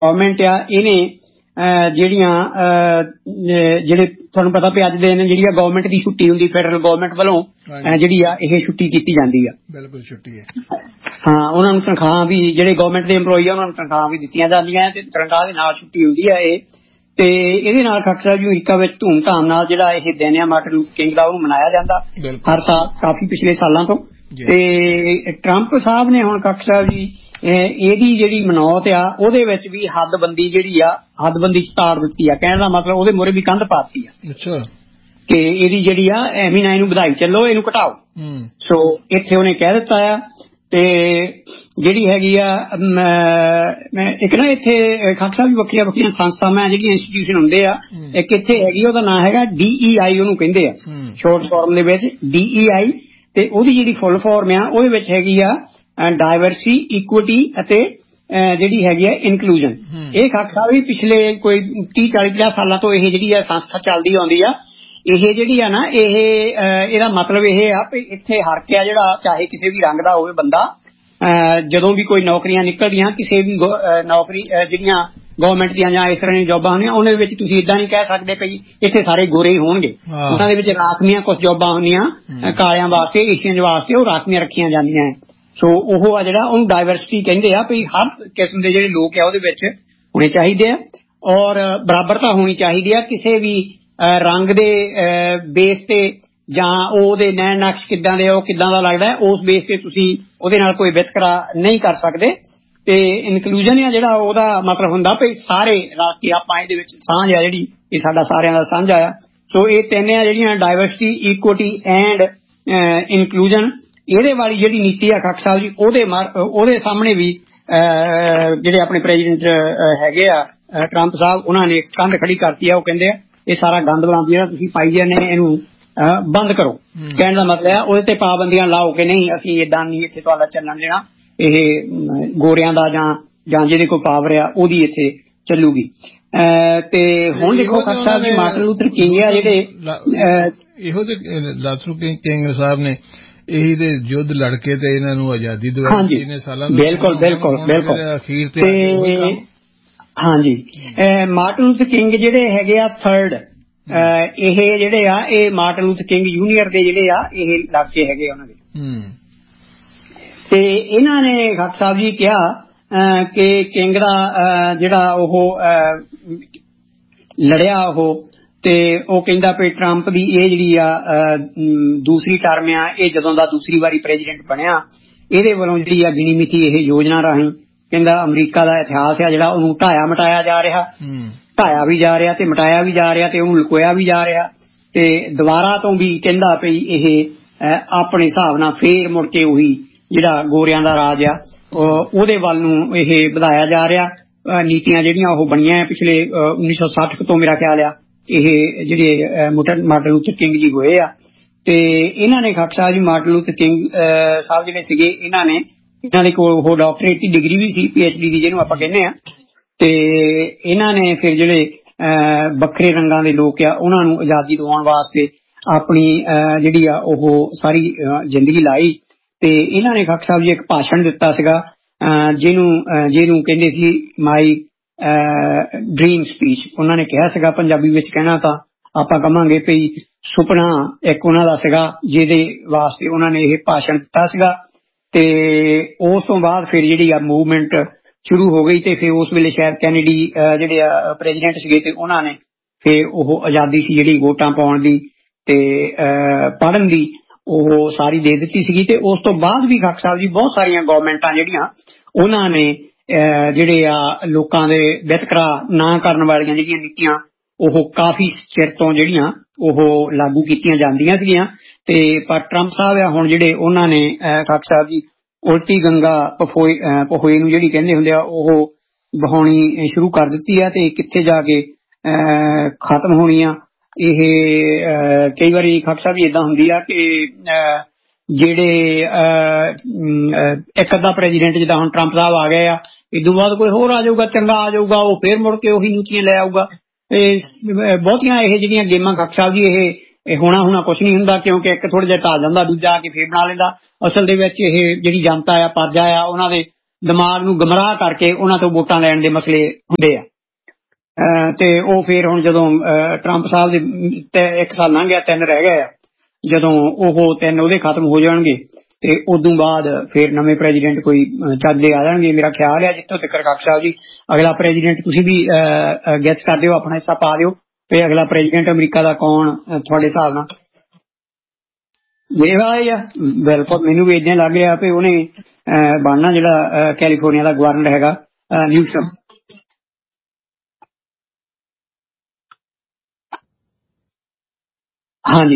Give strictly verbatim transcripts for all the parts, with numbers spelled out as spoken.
Government ਆ ਇਹਨੇ ਜਿਹੜੀਆਂ ਜਿਹੜੇ ਤੁਹਾਨੂੰ ਪਤਾ ਵੀ ਅੱਜ ਦੇ ਦਿਨ ਜਿਹੜੀ ਆ ਗੌਰਮੈਂਟ ਦੀ ਛੁੱਟੀ ਹੁੰਦੀ ਫੈਡਰਲ ਗੌਰਮੈਂਟ ਵੱਲੋਂ ਜਿਹੜੀ ਆ ਇਹ ਛੁੱਟੀ ਕੀਤੀ ਜਾਂਦੀ ਆ। ਬਿਲਕੁਲ ਛੁੱਟੀ ਹੈ। ਹਾਂ, ਉਹਨਾਂ ਨੂੰ ਤਨਖਾਹ ਵੀ ਜਿਹੜੇ ਗੌਰਮੈਂਟ ਦੇ ਇੰਪਲੋਈ ਆ ਉਹਨਾਂ ਨੂੰ ਤਨਖਾਹ ਵੀ ਦਿੱਤੀਆਂ ਜਾਂਦੀਆਂ ਤੇ ਤਨਖਾਹ ਦੇ ਨਾਲ ਛੁੱਟੀ ਹੁੰਦੀ ਆ ਇਹ। ਤੇ ਇਹਦੇ ਨਾਲ ਖਾਲਸਾ ਸਾਹਿਬ ਜੀ ਅਮਰੀਕਾ ਵਿੱਚ ਧੂਮਧਾਮ ਨਾਲ ਜਿਹੜਾ ਇਹ ਦਿਨ ਆ ਮਾਰਟਨ ਲੂਥਰ ਕਿੰਗ ਦਾ ਉਹਨੂੰ ਮਨਾਇਆ ਜਾਂਦਾ ਹਰ ਸਾਲ ਕਾਫੀ ਪਿਛਲੇ ਸਾਲਾਂ ਤੋਂ। ਤੇ ਟਰੰਪ ਸਾਹਿਬ ਨੇ ਹੁਣ ਖਾਲਸਾ ਸਾਹਿਬ ਜੀ ਇਹਦੀ ਜਿਹੜੀ ਮਨੌਤ ਆ ਉਹਦੇ ਵਿੱਚ ਵੀ ਹੱਦਬੰਦੀ ਜਿਹੜੀ ਆ ਹੱਦਬੰਦੀ ਚ ਤਾੜ ਦਿੱਤੀ ਆ। ਕਹਿਣ ਦਾ ਮਤਲਬ ਉਹਦੇ ਮੂਹਰੇ ਵੀ ਕੰਧ ਪਾਤੀ ਆ। ਅੱਛਾ। ਕਿ ਇਹਦੀ ਜਿਹੜੀ ਆ ਐਵੇਂ ਨਾ ਇਹਨੂੰ ਵਧਾਈ ਚੱਲੋ, ਇਹਨੂੰ ਘਟਾਓ। ਸੋ ਇੱਥੇ ਉਹਨੇ ਕਹਿ ਦਿੱਤਾ ਆ। ਤੇ ਜਿਹੜੀ ਹੈਗੀ ਆ ਇੱਕ ਨਾ ਇੱਥੇ ਖਾਲਸਾ ਵੀ ਵੱਖਰੀਆਂ ਵੱਖਰੀਆਂ ਸੰਸਥਾਵਾਂ ਜਿਹੜੀਆਂ ਇੰਸਟੀਟਿਊਸ਼ਨ ਹੁੰਦੇ ਆ। ਇੱਕ ਇੱਥੇ ਹੈਗੀ ਉਹਦਾ ਨਾਂ ਹੈਗਾ ਡੀ ਈ ਆਈ ਉਹਨੂੰ ਕਹਿੰਦੇ ਆ ਸ਼ੋਰਟ ਫਾਰਮ ਦੇ ਵਿੱਚ ਡੀ ਈ ਆਈ। ਤੇ ਉਹਦੀ ਜਿਹੜੀ ਫੁੱਲ ਫਾਰਮ ਆ ਉਹਦੇ ਵਿੱਚ ਹੈਗੀ ਆ ਡਾਇਵਰਸਿਟੀ, ਇਕੁਇਟੀ ਅਤੇ ਜਿਹੜੀ ਹੈਗੀ ਆ ਇਨਕਲੂਜਨ। ਇਹ ਖਾਲਸਾ ਵੀ ਪਿਛਲੇ ਕੋਈ ਤੀਹ ਚਾਲੀ ਪੰਜਾਹ ਸਾਲਾਂ ਤੋਂ ਇਹ ਜਿਹੜੀ ਆ ਸੰਸਥਾ ਚੱਲਦੀ ਆਉਂਦੀ ਆ। ਇਹ ਜਿਹੜੀ ਆ ਨਾ ਇਹ ਇਹਦਾ ਮਤਲਬ ਇਹ ਆ ਵੀ ਇੱਥੇ ਹਰ ਕੇ ਜਿਹੜਾ ਚਾਹੇ ਕਿਸੇ ਵੀ ਰੰਗ ਦਾ ਹੋਵੇ ਬੰਦਾ, ਜਦੋਂ ਵੀ ਕੋਈ ਨੌਕਰੀਆਂ ਨਿਕਲਦੀਆਂ ਕਿਸੇ ਵੀ ਨੌਕਰੀ ਜਿਹੜੀਆਂ ਗੌਰਮੈਂਟ ਦੀਆਂ ਜਾਂ ਇਸ ਤਰ੍ਹਾਂ ਦੀਆਂ ਜੋਬਾਂ ਹੁੰਦੀਆਂ ਉਹਨਾਂ ਦੇ ਵਿੱਚ ਤੁਸੀਂ ਏਦਾਂ ਨਹੀਂ ਕਹਿ ਸਕਦੇ ਕਿ ਇੱਥੇ ਸਾਰੇ ਗੋਰੇ ਹੀ ਹੋਣਗੇ। ਉਹਨਾਂ ਦੇ ਵਿੱਚ ਰਾਖਵੀਆਂ ਕੁਝ ਜੋਬਾਂ ਹੁੰਦੀਆਂ ਕਾਲਿਆਂ ਵਾਸਤੇ, ਏਸ਼ੀਅਨ ਵਾਸਤੇ, ਉਹ ਰਾਖਵੀਆਂ ਰੱਖੀਆਂ ਜਾਂਦੀਆਂ। ਸੋ ਉਹ ਆ ਜਿਹੜਾ ਉਹਨੂੰ ਡਾਇਵਰਸਿਟੀ ਕਹਿੰਦੇ ਆ ਵੀ ਹਰ ਕਿਸਮ ਦੇ ਜਿਹੜੇ ਲੋਕ ਆ ਉਹਦੇ ਵਿੱਚ ਹੋਣੇ ਚਾਹੀਦੇ ਆ ਔਰ ਬਰਾਬਰਤਾ ਹੋਣੀ ਚਾਹੀਦੀ ਆ। ਕਿਸੇ ਵੀ ਰੰਗ ਦੇ ਬੇਸ ਤੇ ਜਾਂ ਉਹਦੇ ਨੈਣ ਨਕਸ਼ ਕਿੱਦਾਂ ਦੇ ਉਹ ਕਿੱਦਾਂ ਦਾ ਲੱਗਦਾ ਉਸ ਬੇਸ ਤੇ ਤੁਸੀਂ ਉਹਦੇ ਨਾਲ ਕੋਈ ਵਿਤਕਰਾ ਨਹੀਂ ਕਰ ਸਕਦੇ। ਤੇ ਇਨਕਲੂਜਨ ਆ ਜਿਹੜਾ ਉਹਦਾ ਮਤਲਬ ਹੁੰਦਾ ਵੀ ਸਾਰੇ ਰਲ ਕੇ ਆਪਾਂ ਇਹਦੇ ਵਿੱਚ ਸਾਂਝ ਆ ਜਿਹੜੀ ਇਹ ਸਾਡਾ ਸਾਰਿਆਂ ਦਾ ਸਾਂਝਾ ਆ। ਸੋ ਇਹ ਤਿੰਨ ਆ ਜਿਹੜੀਆਂ ਡਾਇਵਰਸਿਟੀ, ਇਕੁਇਟੀ ਐਂਡ ਇਨਕਲੂਜਨ। ਇਹਦੇ ਵਾਲੀ ਜਿਹੜੀ ਨੀਤੀ ਆ ਖਾਲਸਾ ਸਾਹਿਬ ਜੀ ਉਹਦੇ ਉਹਦੇ ਸਾਹਮਣੇ ਵੀ ਜਿਹੜੇ ਆਪਣੇ ਪ੍ਰੈਜ਼ੀਡੈਂਟ ਹੈਗੇ ਆ ਟਰੰਪ ਸਾਹਿਬ ਉਹਨਾਂ ਨੇ ਕੰਧ ਖੜੀ ਕਰਤੀ ਆ। ਉਹ ਕਹਿੰਦੇ ਆ ਇਹ ਸਾਰਾ ਗੰਦ ਬਲਾਂਦ ਜਿਹੜਾ ਤੁਸੀਂ ਪਾਈ ਜਾਂਦੇ ਨੇ ਇਹਨੂੰ ਬੰਦ ਕਰੋ। ਕਹਿਣ ਦਾ ਮਤਲਬ ਆ ਉਹਦੇ ਤੇ ਪਾਬੰਦੀਆਂ ਲਾਓ ਕਿ ਨਹੀਂ ਅਸੀਂ ਏਦਾਂ ਨਹੀਂ ਇੱਥੇ ਤੁਹਾਡਾ ਚੱਲਣ ਦੇਣਾ, ਇਹ ਗੋਰਿਆਂ ਦਾ ਜਾਂ ਜਾਂ ਜਿਹਦੇ ਕੋਲ ਪਾਵਰ ਆ ਉਹਦੀ ਇੱਥੇ ਚੱਲੂਗੀ। ਤੇ ਹੁਣ ਦੇਖੋ Khalsa Sahib ji Martin Luther king ਆ ਜਿਹੜੇ ਇਹੋ ਜਿਹੇ ਲੂਥਰ ਕਿੰਗ ਸਾਹਿਬ ਨੇ ਇਹੀ ਤੇ ਯੁੱਧ ਲੜ ਕੇ ਤੇ ਇਹਨਾਂ ਨੂੰ ਆਜ਼ਾਦੀ ਦਿਵਾਈ ਇੰਨੇ ਸਾਲਾਂ ਤੋਂ। ਬਿਲਕੁਲ ਬਿਲਕੁਲ ਬਿਲਕੁਲ ਅਖੀਰ ਤੇ ਹਾਂਜੀ ਮਾਰਟਨ ਲੂਥਰ ਕਿੰਗ ਜਿਹੜੇ ਹੈਗੇ ਆ ਥਰਡ, ਇਹ ਜਿਹੜੇ ਆ ਇਹ ਮਾਰਟਨ ਲੂਥਰ ਕਿੰਗ ਜੂਨੀਅਰ ਦੇ ਜਿਹੜੇ ਆ ਇਹ ਇਲਾਕੇ ਹੈਗੇ ਉਹਨਾਂ ਦੇ। ਤੇ ਇਹਨਾਂ ਨੇ ਖਾਲਸਾ ਸਾਹਿਬ ਜੀ ਕਿਹਾ ਕਿ ਕਿੰਗ ਦਾ ਜਿਹੜਾ ਉਹ ਲੜਿਆ ਉਹ ਤੇ ਉਹ ਕਹਿੰਦਾ ਵੀ ਟਰੰਪ ਦੀ ਇਹ ਜਿਹੜੀ ਆ ਦੂਸਰੀ ਟਰਮ ਆ ਇਹ ਜਦੋਂ ਦਾ ਦੂਸਰੀ ਵਾਰੀ ਪ੍ਰੈਜ਼ੀਡੈਂਟ ਬਣਿਆ ਇਹਦੇ ਵੱਲੋਂ ਜਿਹੜੀ ਆ ਗਿਣੀ ਮਿਥੀ ਇਹ ਯੋਜਨਾ ਰਾਹੀਂ ਕਹਿੰਦਾ ਅਮਰੀਕਾ ਦਾ ਇਤਿਹਾਸ ਆ ਜਿਹੜਾ ਉਹਨੂੰ ਢਾਇਆ ਮਟਾਇਆ ਜਾ ਰਿਹਾ, ਢਾਇਆ ਵੀ ਜਾ ਰਿਹਾ ਤੇ ਮਟਾਇਆ ਵੀ ਜਾ ਰਿਹਾ ਤੇ ਉਹਨੂੰ ਲੁਕੋਇਆ ਵੀ ਜਾ ਰਿਹਾ। ਤੇ ਦੁਬਾਰਾ ਤੋਂ ਵੀ ਕਹਿੰਦਾ ਵੀ ਇਹ ਆਪਣੇ ਹਿਸਾਬ ਨਾਲ ਫੇਰ ਮੁੜ ਕੇ ਉਹੀ ਜਿਹੜਾ ਗੋਰਿਆਂ ਦਾ ਰਾਜ ਆ ਉਹਦੇ ਵੱਲ ਨੂੰ ਇਹ ਵਧਾਇਆ ਜਾ ਰਿਹਾ। ਨੀਤੀਆਂ ਜਿਹੜੀਆਂ ਉਹ ਬਣੀਆਂ ਪਿਛਲੇ ਉੱਨੀ ਸੌ ਸੱਠ ਤੋਂ ਮੇਰਾ ਖਿਆਲ ਆ ਇਹ ਜਿਹੜੇ ਮਾਰਟਨ ਲੂਥਰ ਕਿੰਗ ਜੀ ਹੋਏ ਆ। ਤੇ ਇਹਨਾਂ ਨੇ Khalsa Sahib ji Martin Luther king ਸਾਹਿਬ ਜਿਹੜੇ ਸੀਗੇ ਇਹਨਾਂ ਨੇ ਇਹਨਾਂ ਦੇ ਕੋਲ ਉਹ ਡਾਕਟਰੇਟ ਦੀ ਡਿਗਰੀ ਵੀ ਸੀ, ਪੀ ਐਚ ਡੀ ਦੀ ਜਿਹਨੂੰ ਆਪਾਂ ਕਹਿੰਦੇ ਆ। ਤੇ ਇਹਨਾਂ ਨੇ ਫਿਰ ਜਿਹੜੇ ਵੱਖਰੇ ਰੰਗਾਂ ਦੇ ਲੋਕ ਆ ਉਹਨਾਂ ਨੂੰ ਆਜ਼ਾਦੀ ਦਿਵਾਉਣ ਵਾਸਤੇ ਆਪਣੀ ਜਿਹੜੀ ਆ ਉਹ ਸਾਰੀ ਜ਼ਿੰਦਗੀ ਲਾਈ। ਤੇ ਇਹਨਾਂ ਨੇ ਖਾਲਸਾ ਸਾਹਿਬ ਜੀ ਇੱਕ ਭਾਸ਼ਣ ਦਿੱਤਾ ਸੀਗਾ ਜਿਹਨੂੰ ਜਿਹਨੂੰ ਕਹਿੰਦੇ ਸੀ ਮਾਈ ਡ੍ਰੀਮ ਸਪੀਚ। ਉਹਨਾਂ ਨੇ ਕਿਹਾ ਸੀਗਾ ਪੰਜਾਬੀ ਵਿੱਚ ਕਹਿਣਾ ਤਾਂ ਆਪਾਂ ਕਹਾਂਗੇ ਵੀ ਸੁਪਨਾ ਇੱਕ ਉਹਨਾਂ ਦਾ ਸੀਗਾ ਜਿਹਦੇ ਵਾਸਤੇ ਉਹਨਾਂ ਨੇ ਇਹ ਭਾਸ਼ਣ ਦਿੱਤਾ ਸੀਗਾ। ਤੇ ਉਸ ਤੋਂ ਬਾਅਦ ਫਿਰ ਜਿਹੜੀ ਆ ਮੂਵਮੈਂਟ ਸ਼ੁਰੂ ਹੋ ਗਈ ਤੇ ਫਿਰ ਉਸ ਵੇਲੇ ਸ਼ਾਇਦ ਕੈਨੇਡੀ ਜਿਹੜੇ ਆ ਪ੍ਰੈਜ਼ੀਡੈਂਟ ਸੀਗੇ ਤੇ ਉਹਨਾਂ ਨੇ ਫਿਰ ਉਹ ਆਜ਼ਾਦੀ ਸੀ ਜਿਹੜੀ ਵੋਟਾਂ ਪਾਉਣ ਦੀ ਤੇ ਪੜ੍ਹਨ ਦੀ ਉਹ ਸਾਰੀ ਦੇ ਦਿੱਤੀ ਸੀਗੀ। ਤੇ ਉਸ ਤੋਂ ਬਾਅਦ ਵੀ ਖਾਲਸਾ ਸਾਹਿਬ ਜੀ ਬਹੁਤ ਸਾਰੀਆਂ ਗੌਰਮੈਂਟਾਂ ਜਿਹੜੀਆਂ ਉਹਨਾਂ ਨੇ ਜਿਹੜੇ ਆ ਲੋਕਾਂ ਦੇ ਵਿਤਕਰਾ ਨਾ ਕਰਨ ਵਾਲੀਆਂ ਜਿਹੜੀਆਂ ਨੀਤੀਆਂ ਉਹ ਕਾਫੀ ਚਿਰ ਤੋਂ ਜਿਹੜੀਆਂ ਉਹ ਲਾਗੂ ਕੀਤੀਆਂ ਜਾਂਦੀਆਂ ਸੀਗੀਆਂ। ਤੇ ਪਰ ਟਰੰਪ ਸਾਹਿਬ ਆ ਹੁਣ ਜਿਹੜੇ ਉਹਨਾਂ ਨੇ ਖਾਲਸਾ ਸਾਹਿਬ ਜੀ ਉਲਟੀ ਗੰਗਾ ਪਖੋਏ ਪਖੋਏ ਨੂੰ ਜਿਹੜੀ ਕਹਿੰਦੇ ਹੁੰਦੇ ਆ ਉਹ ਬਹਾਉਣੀ ਸ਼ੁਰੂ ਕਰ ਦਿੱਤੀ ਆ ਤੇ ਕਿੱਥੇ ਜਾ ਕੇ ਖਤਮ ਹੋਣੀ ਆ ਇਹ ਕਈ ਵਾਰੀ ਖਾਲਸਾ ਸਾਹਿਬ ਜੀ ਏਦਾਂ ਹੁੰਦੀ ਆ ਕਿ ਜਿਹੜੇ ਇੱਕ ਅੱਧਾ ਪ੍ਰੈਜ਼ੀਡੈਂਟ ਜਿੱਦਾਂ ਹੁਣ ਟਰੰਪ ਸਾਹਿਬ ਆ ਗਏ ਆ ਇਦੋਂ ਬਾਅਦ ਕੋਈ ਹੋਰ ਆ ਜਾਊਗਾ ਚੰਗਾ ਆ ਜਾਊਗਾ ਉਹ ਫੇਰ ਮੁੜ ਕੇ ਉਹੀ ਨੀਤੀਆਂ ਲੈ ਆਊਗਾ। ਬਹੁਤੀਆਂ ਇਹ ਜਿਹੜੀਆਂ ਗੇਮਾਂ ਖਾਲਸਾ ਸਾਹਿਬ ਜੀ ਇਹ ਹੋਣਾ ਹੋਣਾ ਕੁਛ ਨਹੀਂ ਹੁੰਦਾ ਕਿਉਂਕਿ ਇੱਕ ਥੋੜਾ ਜਿਹਾ ਢਾਲ ਜਾਂਦਾ ਦੂਜਾ ਆ ਕੇ ਫੇਰ ਬਣਾ ਲੈਂਦਾ। ਅਸਲ ਦੇ ਵਿੱਚ ਇਹ ਜਿਹੜੀ ਜਨਤਾ ਆ ਪਰਜਾ ਆ ਉਹਨਾਂ ਦੇ ਦਿਮਾਗ ਨੂੰ ਗਮਰਾਹ ਕਰਕੇ ਉਹਨਾਂ ਤੋਂ ਵੋਟਾਂ ਲੈਣ ਦੇ ਮਸਲੇ ਹੁੰਦੇ ਆ। ਤੇ ਉਹ ਫਿਰ ਹੁਣ ਜਦੋਂ ਟਰੰਪ ਸਾਹਿਬ ਦੇ ਇੱਕ ਸਾਲ ਲੰਘ ਗਿਆ, ਤਿੰਨ ਰਹਿ ਗਏ ਆ, ਜਦੋਂ ਉਹ ਤਿੰਨ ਉਹਦੇ ਖਤਮ ਹੋ ਜਾਣਗੇ ਤੇ ਉਦੋਂ ਬਾਅਦ ਫਿਰ ਨਵੇਂ ਪ੍ਰੈਜ਼ੀਡੈਂਟ ਕੋਈ ਚੱਜ ਦੇ ਆ ਜਾਣਗੇ। ਮੇਰਾ ਖਿਆਲ ਹੈ ਜਿੱਥੋਂ ਤੱਕ ਕਾਕਾ ਸਾਹਿਬ ਜੀ ਅਗਲਾ ਪ੍ਰੈਜ਼ੀਡੈਂਟ ਤੁਸੀਂ ਵੀ ਗੈਸ ਕਰ ਦਿਓ, ਆਪਣਾ ਹਿੱਸਾ ਪਾ ਦਿਓ ਤੇ ਅਗਲਾ ਪ੍ਰੈਜ਼ੀਡੈਂਟ ਅਮਰੀਕਾ ਦਾ ਕੌਣ ਤੁਹਾਡੇ ਹਿਸਾਬ ਨਾਲ? ਮੇਰਾ ਇਹ ਆ ਬਿਲਕੁਲ ਮੈਨੂੰ ਵੀ ਏਦਾਂ ਲੱਗ ਰਿਹਾ ਵੀ ਉਹਨੇ ਬਣਨਾ ਜਿਹੜਾ ਕੈਲੀਫੋਰਨੀਆ ਦਾ ਗਵਰਨਰ ਹੈਗਾ ਨਿਊਸਮ। ਹਾਂਜੀ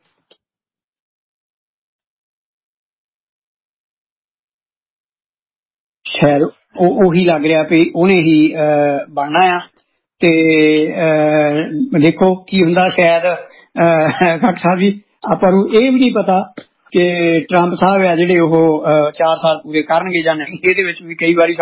ਸ਼ਾਇਦ ਉਹ ਉਹੀ ਲੱਗ ਰਿਹਾ ਵੀ ਉਹਨੇ ਹੀ ਬਣਨਾ ਆ। ਤੇ ਦੇਖੋ ਕੀ ਹੁੰਦਾ। ਸ਼ਾਇਦ ਕਾਕਾ ਸਾਹਿਬ ਜੀ ਆਪਾਂ ਨੂੰ ਇਹ ਵੀ ਨਹੀਂ ਪਤਾ ਕਿ ਟਰੰਪ ਸਾਹਿਬ ਆ ਜਿਹੜੇ ਉਹ ਚਾਰ ਸਾਲ ਪੂਰੇ ਕਰਨਗੇ ਜਾਂ ਨਹੀਂ। ਇਹਦੇ ਵਿੱਚ ਵੀ ਕਈ ਵਾਰੀ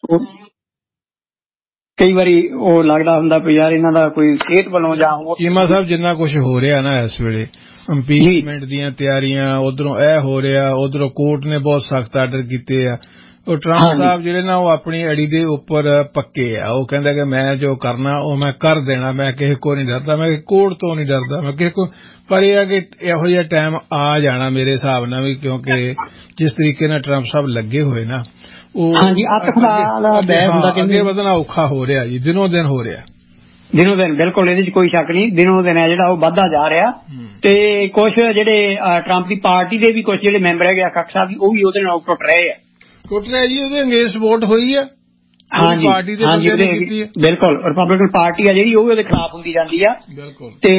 ਕਈ ਵਾਰੀ ਉਹ ਲੱਗਦਾ ਹੁੰਦਾ ਵੀ ਯਾਰ ਇਹਨਾਂ ਦਾ ਕੋਈ ਸਿਹਤ ਵੱਲੋਂ ਜਾਂ ਚੀਮਾ ਸਾਹਿਬ ਜਿੰਨਾ ਕੁਛ ਹੋ ਰਿਹਾ ਨਾ ਇਸ ਵੇਲੇ ਇੰਪੀਚਮੈਂਟ ਦੀਆਂ ਤਿਆਰੀਆਂ, ਉਧਰੋਂ ਇਹ ਹੋ ਰਿਹਾ, ਉਧਰੋਂ ਕੋਰਟ ਨੇ ਬਹੁਤ ਸਖਤ ਆਰਡਰ ਕੀਤੇ ਆ। ਉਹ ਟਰੰਪ ਸਾਹਿਬ ਜਿਹੜੇ ਨਾ ਉਹ ਆਪਣੀ ਅੜੀ ਦੇ ਉੱਪਰ ਪੱਕੇ ਆ। ਉਹ ਕਹਿੰਦਾ ਕਿ ਮੈਂ ਜੋ ਕਰਨਾ ਉਹ ਮੈਂ ਕਰ ਦੇਣਾ, ਮੈਂ ਕਿਸੇ ਕੋ ਨਹੀਂ ਡਰਦਾ, ਮੈਂ ਕੋਰਟ ਤੋਂ ਨਹੀਂ ਡਰਦਾ, ਮੈਂ ਕਿਸੇ ਕੋ। ਪਰ ਇਹ ਆ ਕਿ ਇਹੋ ਜਿਹਾ ਟਾਈਮ ਆ ਜਾਣਾ ਮੇਰੇ ਹਿਸਾਬ ਨਾਲ ਵੀ, ਕਿਉਂਕਿ ਜਿਸ ਤਰੀਕੇ ਨਾਲ ਟਰੰਪ ਸਾਹਿਬ ਲੱਗੇ ਹੋਏ ਨਾ ਉਹ ਅੱਗੇ ਵਧਣਾ ਔਖਾ ਹੋ ਰਿਹਾ ਜੀ, ਦਿਨੋਂ ਦਿਨ ਹੋ ਰਿਹਾ ਦਿਨੋਂ ਦਿਨ। ਬਿਲਕੁਲ ਇਹਦੇ ਚ ਕੋਈ ਸ਼ੱਕ ਨਹੀਂ, ਦਿਨੋਂ ਦਿਨ ਹੈ ਜਿਹੜਾ ਉਹ ਵੱਧਦਾ ਜਾ ਰਿਹਾ। ਤੇ ਕੁਛ ਜਿਹੜੇ ਟਰੰਪ ਦੀ ਪਾਰਟੀ ਦੇ ਵੀ ਕੁਛ ਜਿਹੜੇ ਮੈਂਬਰ ਹੈਗੇ ਕਾਕਾ ਸਾਹਿਬ ਉਹ ਵੀ ਉਹਦੇ ਨਾਲ ਟੁੱਟ ਰਹੇ ਆ। ਟੁੱਟ ਰਿਹਾ ਜੀ, ਉਹਦੇ ਅੰਗੇਂਸਟ ਵੋਟ ਹੋਈ ਆ। ਹਾਂਜੀ ਹਾਂਜੀ ਬਿਲਕੁਲ ਰਿਪਬਲਿਕਨ ਪਾਰਟੀ ਆ ਜਿਹੜੀ ਉਹ ਵੀ ਉਹਦੇ ਖਿਲਾਫ ਹੁੰਦੀ ਜਾਂਦੀ ਆ। ਬਿਲਕੁਲ। ਤੇ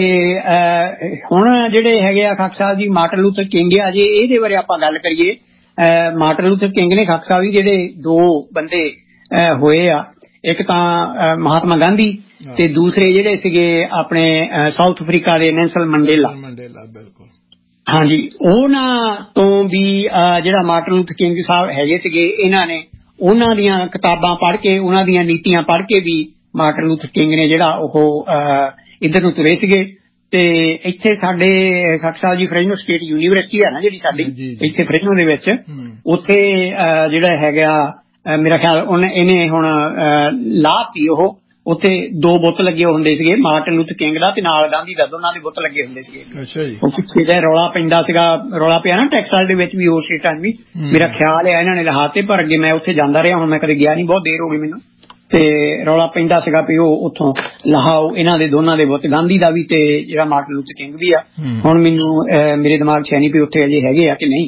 ਹੁਣ ਜਿਹੜੇ ਹੈਗੇ ਆ ਕਾਕਾ Sahib ji Martin Luther king ਆ, ਜੇ ਇਹਦੇ ਬਾਰੇ ਆਪਾਂ ਗੱਲ ਕਰੀਏ ਮਾਰਟਨ ਲੂਥਰ ਕਿੰਗ ਨੇ ਕਾਕਾ ਸਾਹਿਬ ਜੀ ਜਿਹੜੇ ਦੋ ਬੰਦੇ ਹੋਏ ਆ, ਇੱਕ ਤਾਂ ਮਹਾਤਮਾ ਗਾਂਧੀ ਤੇ ਦੂਸਰੇ ਜਿਹੜੇ ਸੀਗੇ ਆਪਣੇ ਸਾਊਥ ਅਫਰੀਕਾ ਦੇ ਨੈਲਸਨ ਮੰਡੇਲਾ। ਬਿਲਕੁਲ ਹਾਂਜੀ ਉਹਨਾਂ ਤੋਂ ਵੀ ਜਿਹੜਾ ਮਾਰਟਨ ਲੂਥਰ ਕਿੰਗ ਸਾਹਿਬ ਹੈਗੇ ਸੀਗੇ, ਇਹਨਾਂ ਨੇ ਉਹਨਾਂ ਦੀਆਂ ਕਿਤਾਬਾਂ ਪੜ੍ਹ ਕੇ ਉਹਨਾਂ ਦੀਆਂ ਨੀਤੀਆਂ ਪੜ੍ਹ ਕੇ ਵੀ ਮਾਰਟਨ ਲੂਥਰ ਕਿੰਗ ਨੇ ਜਿਹੜਾ ਉਹ ਇੱਧਰ ਨੂੰ ਤੁਰੇ ਸੀਗੇ। ਤੇ ਇੱਥੇ ਸਾਡੇ ਕਾਕਾ ਸਾਹਿਬ ਜੀ ਫਰੈਜ਼ਨੋ ਸਟੇਟ ਯੂਨੀਵਰਸਿਟੀ ਹੈ ਨਾ ਜਿਹੜੀ ਸਾਡੀ ਇੱਥੇ ਫਰੈਜ਼ਨੋ ਦੇ ਵਿੱਚ, ਉੱਥੇ ਜਿਹੜਾ ਹੈਗਾ ਮੇਰਾ ਖਿਆਲ ਉਹਨੇ ਇਹਨੇ ਹੁਣ ਲਾਹ ਸੀ ਉਹ ਉੱਥੇ ਦੋ ਬੁੱਤ ਲੱਗੇ ਹੁੰਦੇ ਸੀਗੇ ਮਾਰਟਨ ਲੂਥਰ ਕਿੰਗ ਦਾ ਤੇ ਨਾਲ ਗਾਂਧੀ ਦਾ, ਦੋਨਾਂ ਦੇ ਬੁੱਤ ਲੱਗੇ ਹੁੰਦੇ ਸੀਗੇ। ਅੱਛਾ ਜੀ। ਉਹ ਪਿੱਛੇ ਜਿਹਾ ਰੌਲਾ ਪੈਂਦਾ ਸੀਗਾ, ਰੌਲਾ ਪਿਆ ਨਾ ਟੈਕਸਾਸ ਦੇ ਵਿੱਚ ਵੀ ਉਸ ਟਾਈਮ ਵੀ ਮੇਰਾ ਖਿਆਲ ਹੈ ਇਹਨਾਂ ਨੇ ਲਹਾਤੇ। ਪਰ ਅੱਗੇ ਮੈਂ ਉੱਥੇ ਜਾਂਦਾ ਰਿਹਾ, ਹੁਣ ਮੈਂ ਕਦੇ ਗਿਆ ਨਹੀਂ, ਬਹੁਤ ਦੇਰ ਹੋ ਗਈ ਮੈਨੂੰ। ਤੇ ਰੌਲਾ ਪੈਂਦਾ ਸੀਗਾ ਵੀ ਉਹ ਉੱਥੋਂ ਲਹਾਓ ਇਹਨਾਂ ਦੇ ਦੋਨਾਂ ਦੇ ਬੁੱਤ, ਗਾਂਧੀ ਦਾ ਵੀ ਤੇ ਜਿਹੜਾ ਮਾਰਟਨ ਲੂਥਰ ਕਿੰਗ ਵੀ ਆ। ਹੁਣ ਮੈਨੂੰ ਮੇਰੇ ਦਿਮਾਗ 'ਚ ਹੈ ਨਹੀਂ ਵੀ ਉੱਥੇ ਅਜੇ ਹੈਗੇ ਆ ਕਿ ਨਹੀਂ,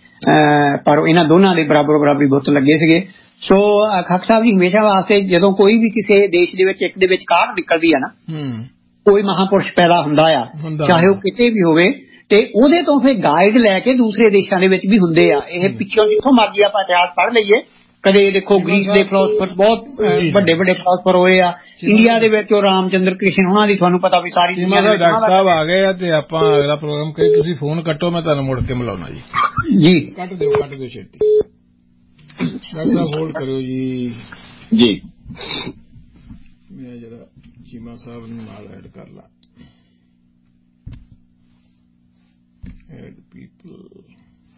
ਪਰ ਇਹਨਾਂ ਦੋਨਾਂ ਦੇ ਬਰਾਬਰ ਬਰਾਬਰੀ ਬੁੱਤ ਲੱਗੇ ਸੀਗੇ। ਸੋ ਕਾਕਾ ਸਾਹਿਬ ਜੀ ਹਮੇਸ਼ਾ ਵਾਸਤੇ ਜਦੋਂ ਕੋਈ ਵੀ ਕਿਸੇ ਦੇਸ਼ ਦੇ ਵਿੱਚ ਇੱਕ ਦੇ ਵਿੱਚ ਕਾਢ ਨਿਕਲਦੀ ਆ ਨਾ, ਕੋਈ ਮਹਾਂਪੁਰਸ਼ ਪੈਦਾ ਹੁੰਦਾ ਆ, ਚਾਹੇ ਉਹ ਕਿਤੇ ਵੀ ਹੋਵੇ, ਤੇ ਉਹਦੇ ਤੋਂ ਫਿਰ ਗਾਈਡ ਲੈ ਕੇ ਦੂਸਰੇ ਦੇਸ਼ਾਂ ਦੇ ਵਿੱਚ ਵੀ ਹੁੰਦੇ ਆ। ਇਹ ਪਿੱਛੋਂ ਜਿੱਥੋਂ ਮਰਜ਼ੀ ਆਪਾਂ ਇਤਿਹਾਸ ਪੜ੍ਹ ਲਈਏ, ਕਦੇ ਦੇਖੋ ਗ੍ਰੀਸ ਦੇ ਫਿਲਾਸਫਰ ਬਹੁਤ ਵੱਡੇ ਵੱਡੇ ਫਿਲਾਸਫਰ ਹੋਏ ਆ, ਇੰਡੀਆ ਦੇ ਵਿੱਚ ਉਹ ਰਾਮਚੰਦਰ ਕ੍ਰਿਸ਼ਨ ਉਹਨਾਂ ਦੀ ਤੁਹਾਨੂੰ ਪਤਾ ਵੀ ਸਾਰੀ ਦੁਨੀਆ ਦੇ ਡਾਕਟਰ ਸਾਹਿਬ ਆ ਗਏ ਆ। ਤੇ ਆਪਾਂ ਅਗਲਾ ਪ੍ਰੋਗਰਾਮ ਕਰੀ, ਤੁਸੀਂ ਫੋਨ ਕੱਟੋ, ਮੈਂ ਤੁਹਾਨੂੰ ਮੁੜ ਕੇ ਮਿਲਾਉਣਾ ਜੀ। ਜੀ ਕੱਟ ਦਿਓ ਕੱਟ ਦਿਓ ਛੇਤੀ। ਡਾਕਟਰ ਸਾਹਿਬ ਹੋਲਡ ਕਰਿਓ ਜੀ। ਜੀ ਮੈਂ ਜਰਾ ਚੀਮਾ ਸਾਹਿਬ ਨੂੰ ਨਾਲ ਐਡ ਕਰ ਲਾ। Add people.